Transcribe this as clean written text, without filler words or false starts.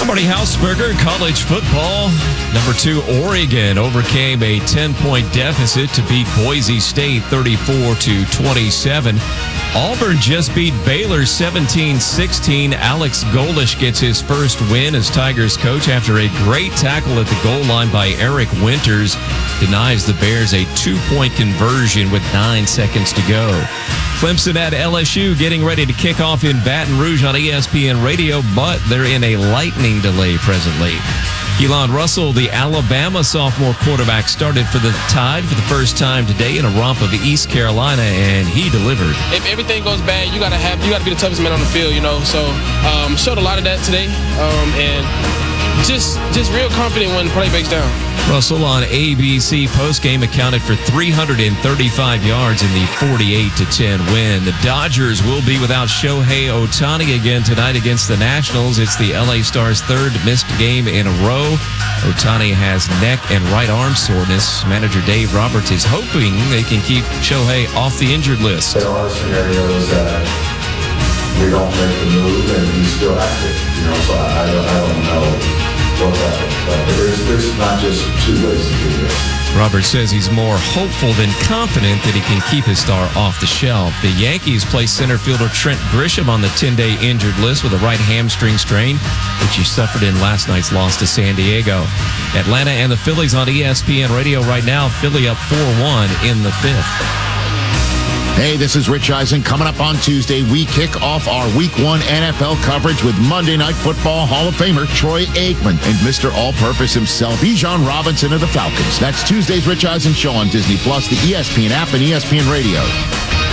Marty Hausberger, college football. Number 2, Oregon overcame a 10-point deficit to beat Boise State 34-27. Auburn just beat Baylor 17-16. Alex Golesh gets his first win as Tigers coach after a great tackle at the goal line by Eric Winters. Denies the Bears a 2-point conversion with 9 seconds to go. Clemson at LSU getting ready to kick off in Baton Rouge on ESPN Radio, but they're in a lightning delay presently. Keelan Russell, the Alabama sophomore quarterback, started for the Tide for the first time today in a romp of East Carolina, and he delivered. If everything goes bad, you gotta be the toughest man on the field, you know. So showed a lot of that today, and just real confident when play breaks down. Russell on ABC postgame accounted for 335 yards in the 48-10 win. The Dodgers will be without Shohei Ohtani again tonight against the Nationals. It's the LA Stars' third missed game in a row. Ohtani has neck and right arm soreness. Manager Dave Roberts is hoping they can keep Shohei off the injured list. There are scenarios that we don't make the move and he's still active, so I don't know what happened. But there's not just two ways to do this. Roberts says he's more hopeful than confident that he can keep his star off the shelf. The Yankees placed center fielder Trent Grisham on the 10-day injured list with a right hamstring strain, which he suffered in last night's loss to San Diego. Atlanta and the Phillies on ESPN Radio right now. Philly up 4-1 in the 5th. Hey, this is Rich Eisen. Coming up on Tuesday, we kick off our Week 1 NFL coverage with Monday Night Football Hall of Famer Troy Aikman and Mr. All-Purpose himself, Bijan Robinson of the Falcons. That's Tuesday's Rich Eisen Show on Disney+, the ESPN app, and ESPN Radio.